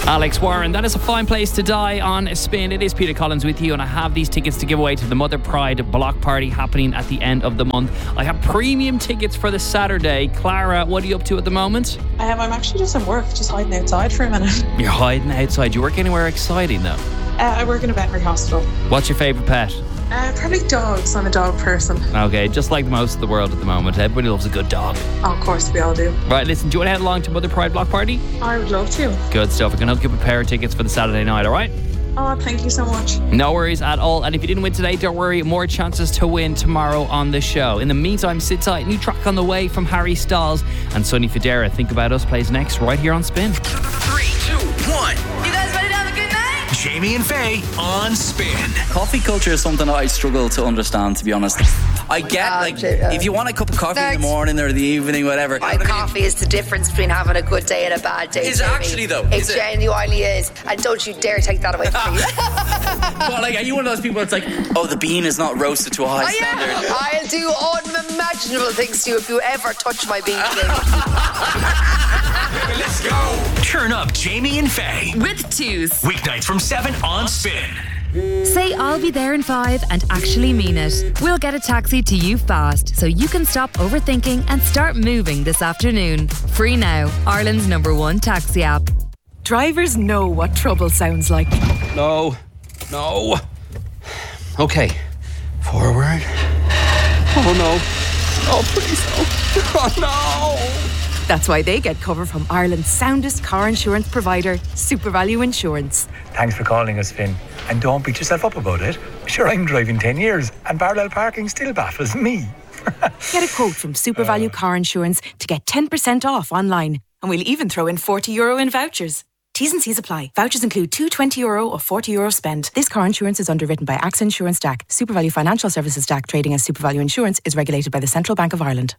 Alex Warren, that is a fine place to die on Spin. It is Peter Collins with you, and I have these tickets to give away to the Mother Pride block party happening at the end of the month. I have premium tickets for the Saturday. Clara, what are you up to at the moment? I'm actually just at work, just hiding outside for a minute. You're hiding outside. You work anywhere exciting though? I work in a veterinary hospital. What's your favourite pet? Probably dogs. I'm a dog person. Okay, just like most of the world at the moment. Everybody loves a good dog. Oh, of course, we all do. Right, listen, do you want to head along to Mother Pride block party? I would love to. Good stuff. We can hook you up a pair of tickets for the Saturday night, alright? Oh, thank you so much. No worries at all. And if you didn't win today, don't worry, more chances to win tomorrow on the show. In the meantime, sit tight. New track on the way from Harry Styles and Sonny Fodera. Think About Us plays next right here on Spin. 3, 2, 1. You guys ready to have a good night? Jamie and Faye on Spin. Coffee culture is something that I struggle to understand, to be honest. I get, if you want a cup of coffee in the morning or the evening, whatever. Coffee is the difference between having a good day and a bad day. Is it actually, though? It genuinely is. And don't you dare take that away from me. Well, like, are you one of those people that's like, oh, the bean is not roasted to a high standard? I'll do unimaginable things to you if you ever touch my bean. Let's go. Turn up Jamie and Faye. With twos. Weeknights from 7 on Spin. Say I'll be there in 5 and actually mean it. We'll get a taxi to you fast so you can stop overthinking and start moving this afternoon. Free now, Ireland's #1 taxi app. Drivers know what trouble sounds like. No. Okay. Forward. Oh no. Oh, please no. Oh no. That's why they get cover from Ireland's soundest car insurance provider, SuperValue Insurance. Thanks for calling us, Finn. And don't beat yourself up about it. Sure, I'm driving 10 years and parallel parking still baffles me. Get a quote from SuperValue Car Insurance to get 10% off online. And we'll even throw in €40 in vouchers. T's and C's apply. Vouchers include two €20 or €40 spend. This car insurance is underwritten by AXA Insurance DAC. SuperValue Financial Services DAC, trading as SuperValue Insurance, is regulated by the Central Bank of Ireland.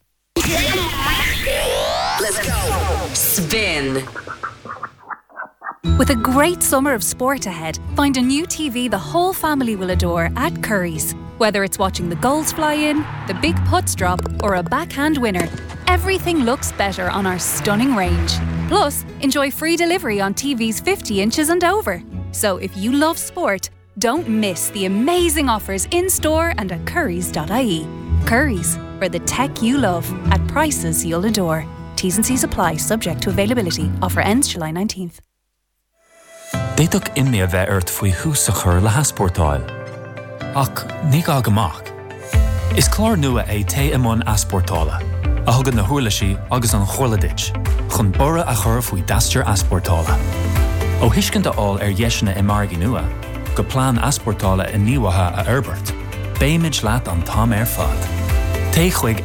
Let's go. Spin. With a great summer of sport ahead, find a new TV the whole family will adore at Curry's. Whether it's watching the goals fly in, the big putts drop, or a backhand winner, everything looks better on our stunning range. Plus, enjoy free delivery on TVs 50 inches and over. So if you love sport, don't miss the amazing offers in-store and at currys.ie. Curry's, for the tech you love, at prices you'll adore. T's and C's apply, subject to availability. Offer ends July 19th. Déadach imní a bheith ort faoi hús a chur le haspórtáil. Ach, ní gá amach. Is clár nua é té imón aspórtála. A thugad na huirlaisí agus an chorladit. Chun bora a chur faoi dasteir aspórtála. Ó hiiscint aáil dheisina I margaí nua, go plán aspórtála I níomhatha a Herbert. Béimid leat an tám fad. Té chuig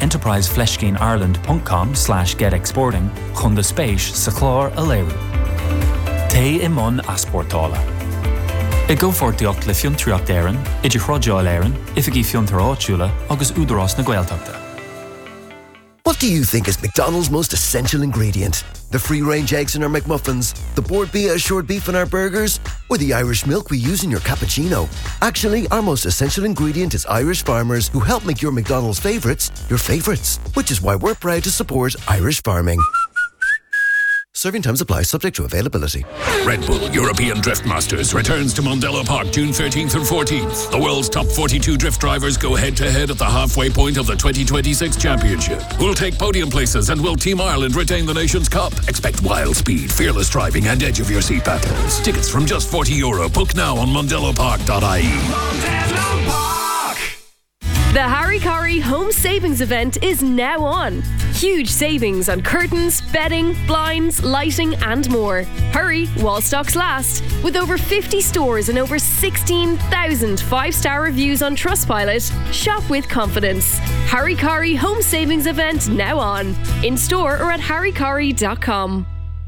enterprisefleshgaineIreland.com/getexporting chun de spéis sa chlár a léirú. Té imón aspórtála. I go fortíocht le fiontriacht éireann, idir chrodáil éireann, ifigí fiontar áitiúla agus údarás na Gaeltachta. What do you think is McDonald's most essential ingredient? The free-range eggs in our McMuffins, the Bord Bia assured beef in our burgers, or the Irish milk we use in your cappuccino? Actually, our most essential ingredient is Irish farmers who help make your McDonald's favourites your favourites, which is why we're proud to support Irish farming. Serving times apply, subject to availability. Red Bull European Drift Masters returns to Mondello Park June 13th and 14th. The world's top 42 drift drivers go head-to-head at the halfway point of the 2026 Championship. Who'll take podium places and will Team Ireland retain the Nations Cup? Expect wild speed, fearless driving and edge-of-your-seat battles. Tickets from just €40. Book now on mondellopark.ie. Mondello Park. The Harry Corrie Home Savings Event is now on. Huge savings on curtains, bedding, blinds, lighting and more. Hurry while stocks last. With over 50 stores and over 16,000 5-star reviews on Trustpilot, shop with confidence. Harry Corrie Home Savings Event now on. In store or at harrycorrie.com.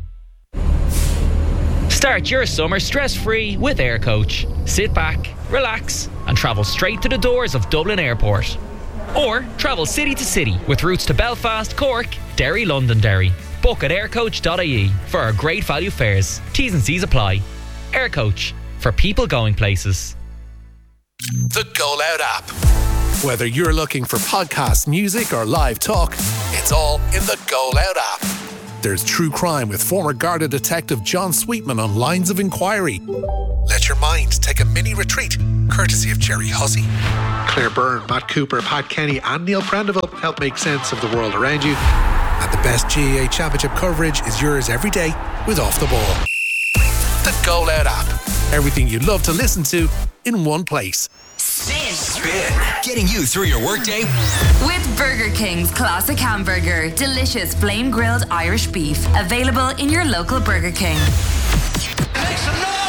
Start your summer stress-free with Air Coach. Sit back, relax, and travel straight to the doors of Dublin Airport. Or travel city to city with routes to Belfast, Cork, Derry, Londonderry. Book at aircoach.ie for our great value fares. T's and C's apply. Air Coach, for people going places. The Go Loud app. Whether you're looking for podcasts, music, or live talk, it's all in the Go Loud app. There's true crime with former Garda detective John Sweetman on Lines of Inquiry. Let your mind take a mini retreat, courtesy of Jerry Hussey. Claire Byrne, Matt Cooper, Pat Kenny and Neil Prendeville help make sense of the world around you. And the best GAA Championship coverage is yours every day with Off the Ball. The Go Loud app. Everything you love to listen to in one place. Spin. Getting you through your workday. With Burger King's classic hamburger. Delicious flame grilled Irish beef. Available in your local Burger King. Make some noise.